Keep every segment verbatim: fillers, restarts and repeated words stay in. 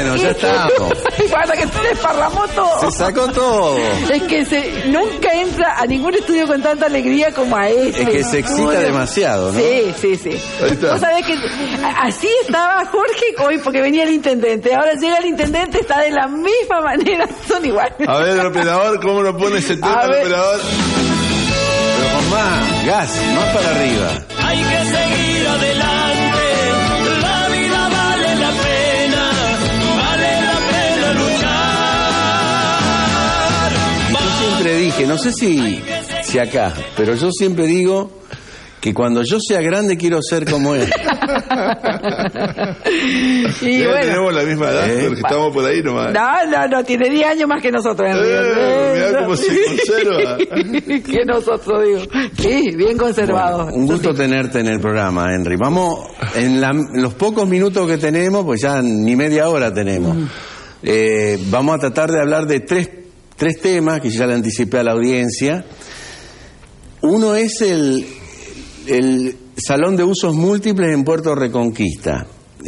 Bueno, ya estamos. Para que se desparramó todo. Se sacó todo. Es que se, nunca entra a ningún estudio con tanta alegría como a este. Es que se excita Uno, demasiado, ¿no? Sí, sí, sí. Vos sabés que así estaba Jorge hoy porque venía el intendente. Ahora llega el intendente, está de la misma manera, son iguales. A ver, el operador, ¿cómo nos pone ese tema, el operador? Pero con más gas, más para arriba. Hay que seguir adelante, la vida vale la pena, vale la pena luchar. Yo siempre dije, no sé si, si acá, pero yo siempre digo que cuando yo sea grande quiero ser como él. Y ya bueno, tenemos la misma edad, ¿Eh? porque estamos por ahí nomás. no, no, no, tiene diez años más que nosotros, Henry. Eh, mirá no. cómo se conserva. Que nosotros, digo. Sí, bien conservado. Bueno, un gusto tenerte en el programa, Henry. Vamos, en la, los pocos minutos que tenemos, pues ya ni media hora tenemos, eh, vamos a tratar de hablar de tres, tres temas que ya le anticipé a la audiencia. Uno es el, el Salón de Usos Múltiples en Puerto Reconquista.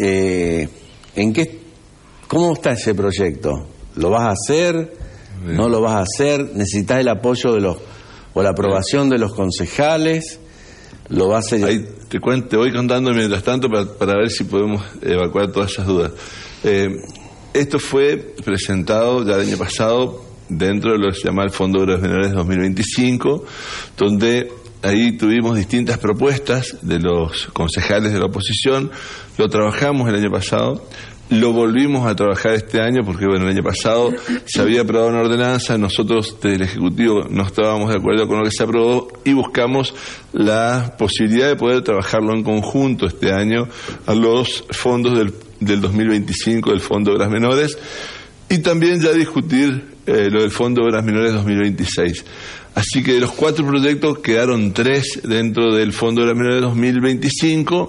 Eh, ¿en qué, ¿Cómo está ese proyecto? ¿Lo vas a hacer? Bien. ¿No lo vas a hacer? ¿Necesitas el apoyo de los o la aprobación de los concejales? ¿Lo vas a hacer? Ahí te cuento, te voy contando mientras tanto para, para ver si podemos evacuar todas esas dudas. Eh, esto fue presentado ya el año pasado dentro de lo que se llama el Fondo de Obras Menores dos mil veinticinco, donde ahí tuvimos distintas propuestas de los concejales de la oposición. Lo trabajamos el año pasado, lo volvimos a trabajar este año porque, bueno, el año pasado se había aprobado una ordenanza, nosotros desde el Ejecutivo no estábamos de acuerdo con lo que se aprobó y buscamos la posibilidad de poder trabajarlo en conjunto este año a los fondos del, del dos mil veinticinco del Fondo de Obras Menores y también ya discutir eh, lo del Fondo de Obras Menores dos mil veintiséis. Así que de los cuatro proyectos quedaron tres dentro del Fondo de Obras Menores dos mil veinticinco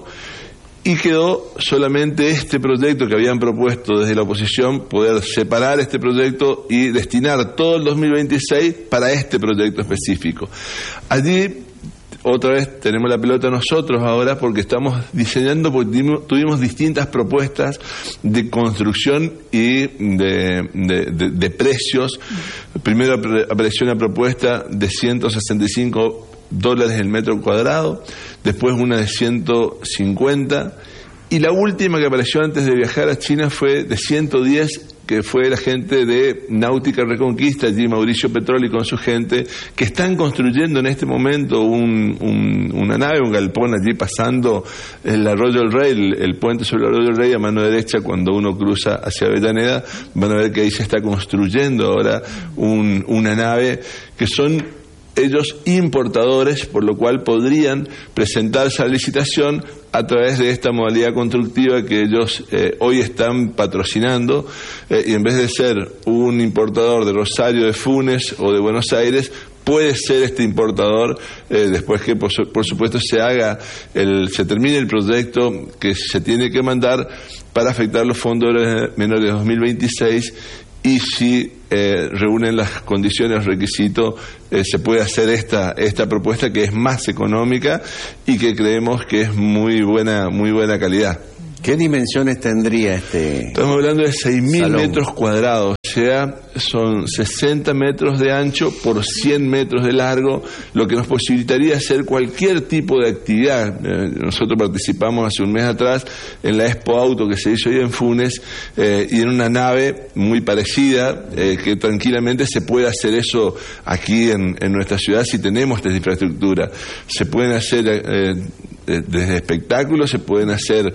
y quedó solamente este proyecto que habían propuesto desde la oposición, poder separar este proyecto y destinar todo el dos mil veintiséis para este proyecto específico. Allí, otra vez, tenemos la pelota nosotros ahora porque estamos diseñando, porque tuvimos, tuvimos distintas propuestas de construcción y de, de, de, de precios. Primero apareció una propuesta de ciento sesenta y cinco dólares el metro cuadrado, después una de ciento cincuenta y la última que apareció antes de viajar a China fue de ciento diez, que fue la gente de Náutica Reconquista, allí Mauricio Petroli con su gente, que están construyendo en este momento un, un, una nave, un galpón allí pasando el Arroyo del Rey, el, el puente sobre el Arroyo del Rey a mano derecha cuando uno cruza hacia Avellaneda. Van a ver que ahí se está construyendo ahora un, una nave que son ellos importadores, por lo cual podrían presentarse a la licitación a través de esta modalidad constructiva que ellos eh, hoy están patrocinando, eh, y en vez de ser un importador de Rosario, de Funes o de Buenos Aires, puede ser este importador eh, después que por, su, por supuesto se haga el, se termine el proyecto que se tiene que mandar para afectar los fondos menores de dos mil veintiséis. Y si eh, reúnen las condiciones, requisitos, eh, se puede hacer esta esta propuesta que es más económica y que creemos que es muy buena muy buena calidad. ¿Qué dimensiones tendría este? Estamos hablando de seis mil salón. metros cuadrados, o sea, son sesenta metros de ancho por cien metros de largo, lo que nos posibilitaría hacer cualquier tipo de actividad. Eh, nosotros participamos hace un mes atrás en la Expo Auto que se hizo ahí en Funes, eh, y en una nave muy parecida, eh, que tranquilamente se puede hacer eso aquí en, en nuestra ciudad si tenemos esta infraestructura. Se pueden hacer eh, desde espectáculos, se pueden hacer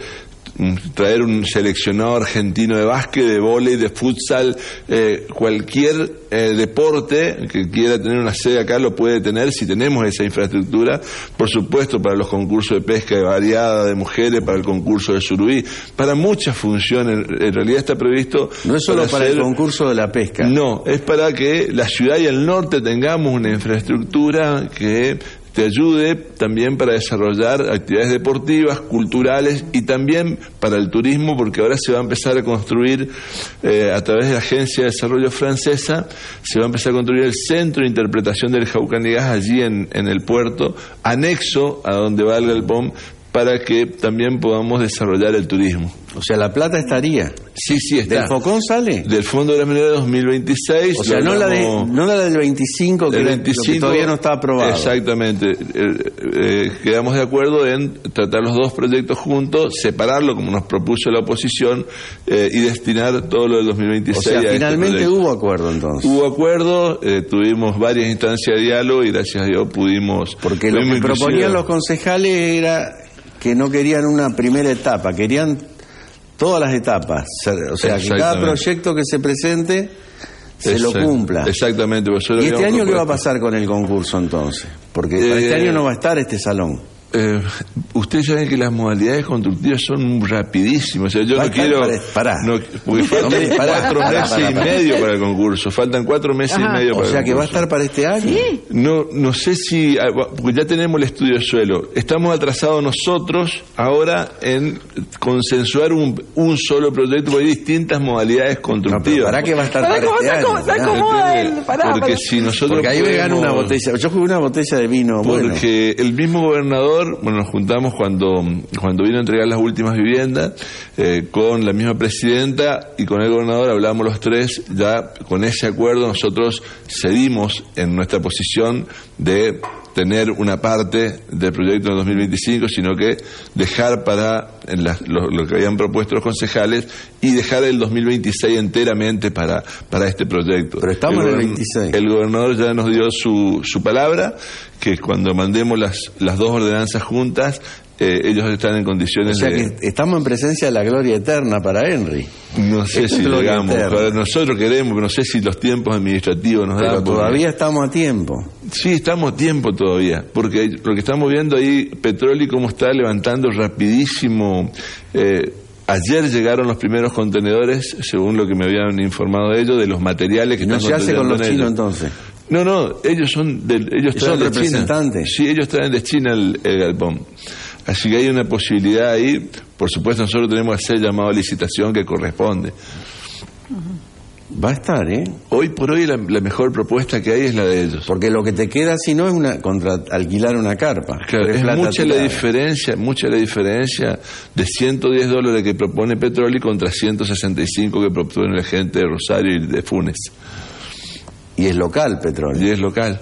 traer un seleccionado argentino de básquet, de vóley, de futsal, eh, cualquier eh, deporte que quiera tener una sede acá lo puede tener si tenemos esa infraestructura. Por supuesto, para los concursos de pesca de variada de mujeres, para el concurso de surubí, para muchas funciones. En realidad está previsto. No es solo para, para hacer, el concurso de la pesca. No, es para que la ciudad y el norte tengamos una infraestructura que te ayude también para desarrollar actividades deportivas, culturales y también para el turismo, porque ahora se va a empezar a construir eh, a través de la Agencia de Desarrollo Francesa, se va a empezar a construir el Centro de Interpretación del Jaucan y Gas allí en, en el puerto, anexo a donde va el galpón, para que también podamos desarrollar el turismo. O sea, la plata estaría. Sí, sí, está. ¿Del Focón sale? Del Fondo de la Minería dos mil veintiséis. O sea, no la, de, no la del veinticinco, que, el era, veinticinco, que todavía no está aprobado. Exactamente. Eh, eh, quedamos de acuerdo en tratar los dos proyectos juntos, separarlo como nos propuso la oposición eh, y destinar todo lo del dos mil veintiséis. O sea, a finalmente este hubo acuerdo entonces. Hubo acuerdo, eh, tuvimos varias instancias de diálogo y gracias a Dios pudimos... Porque pudimos lo que inclusive... proponían los concejales era que no querían una primera etapa, querían todas las etapas. O sea, que cada proyecto que se presente se Exacto, lo cumpla. Exactamente. ¿Y este año qué va a pasar con el concurso entonces? Porque eh, para este año no va a estar este salón. Eh, ustedes saben que las modalidades constructivas son rapidísimas. O sea, yo va no quiero. Pará. No, porque faltan no me, pará, cuatro pará, meses pará, y pará. medio para el concurso. Faltan cuatro meses Ajá. y medio para O sea el concurso. que va a estar para este año. ¿Sí? No, no sé si. Porque ya tenemos el estudio de suelo. Estamos atrasados nosotros ahora en consensuar un, un solo proyecto, porque hay distintas modalidades No, constructivas. pero ¿para qué va a estar Pará, para ¿cómo este se año? acom- se Pará. acomoda él? Pará, Porque pará. si nosotros. Porque ahí me gano una podemos- botella. Yo jugué una botella de vino. Bueno. Porque el mismo gobernador, bueno, nos juntamos cuando, cuando vino a entregar las últimas viviendas, eh, con la misma presidenta y con el gobernador, hablamos los tres, ya con ese acuerdo nosotros cedimos en nuestra posición de tener una parte del proyecto en el dos mil veinticinco, sino que dejar para en las- lo, lo que habían propuesto los concejales y dejar el dos mil veintiséis enteramente para, para este proyecto. Pero estamos en el gobern- veintiséis. El gobernador ya nos dio su, su palabra, que cuando mandemos las, las dos ordenanzas juntas, eh, ellos están en O condiciones sea de... que estamos en presencia de la gloria eterna para Henry. No sé Esto si es gloria llegamos, eterna. pero nosotros queremos, pero no sé si los tiempos administrativos nos Pero dan. porque- todavía estamos a tiempo. Sí, estamos a tiempo todavía, porque lo que estamos viendo ahí, Petroli cómo está levantando rapidísimo. Eh, ayer llegaron los primeros contenedores, según lo que me habían informado de ellos, de los materiales que No están se hace con construyendo los en chinos ellos. entonces. No, no, ellos son de, ellos ¿Son traen de China. representantes? Sí, ellos traen de China el, el galpón. Así que hay una posibilidad ahí. Por supuesto, nosotros tenemos que hacer llamado a licitación que corresponde. Va a estar, ¿eh? Hoy por hoy la, la mejor propuesta que hay es la de ellos. Porque lo que te queda si no es una contra alquilar una carpa. Claro, Pero es plata mucha la tirada. diferencia, mucha la diferencia de ciento diez dólares que propone Petroli contra ciento sesenta y cinco que propone la gente de Rosario y de Funes. Y es local, petróleo. Y es local.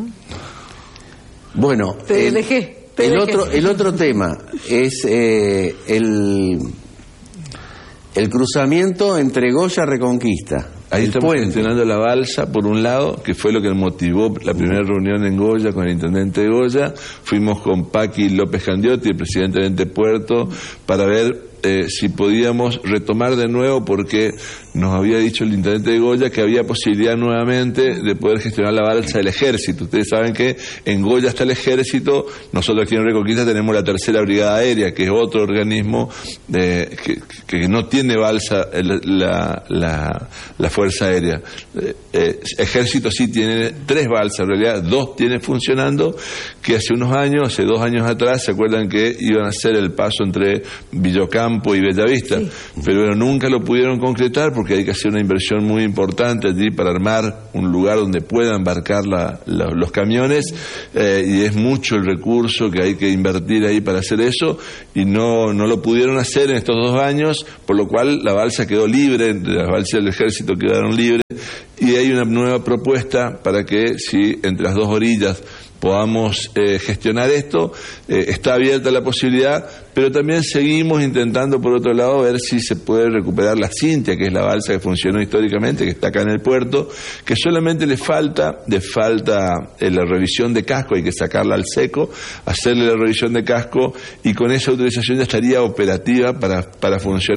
Bueno, Te el, dejé, te el dejé. otro el otro tema es eh, el el cruzamiento entre Goya Reconquista. Ahí el estamos puente. gestionando la balsa, por un lado, que fue lo que motivó la primera reunión en Goya con el intendente de Goya. Fuimos con Paqui López Candiotti, el presidente de Ente Puerto, para ver eh, si podíamos retomar de nuevo, porque nos había dicho el intendente de Goya que había posibilidad nuevamente de poder gestionar la balsa del ejército. Ustedes saben que en Goya está el ejército, nosotros aquí en Reconquista tenemos la tercera brigada aérea, que es otro organismo eh, que, que no tiene balsa el- la, la, la fuerza aérea. Eh, eh, ejército sí tiene tres balsas, en realidad dos tiene funcionando, que hace unos años, hace dos años atrás, se acuerdan que iban a hacer el paso entre Villocampo y Bellavista, Sí. pero nunca lo pudieron concretar porque hay que hacer una inversión muy importante allí para armar un lugar donde puedan embarcar la, la- los camiones, eh, y es mucho el recurso que hay que invertir ahí para hacer eso, y no, no lo pudieron hacer en estos dos años, por lo cual la balsa quedó libre, las balsas del ejército quedaron libres, y hay una nueva propuesta para que si entre las dos orillas podamos eh, gestionar esto, eh, está abierta la posibilidad, pero también seguimos intentando por otro lado ver si se puede recuperar la Cintia, que es la balsa que funcionó históricamente, que está acá en el puerto, que solamente le falta, le falta eh, la revisión de casco, hay que sacarla al seco, hacerle la revisión de casco, y con esa autorización ya estaría operativa para, para funcionar.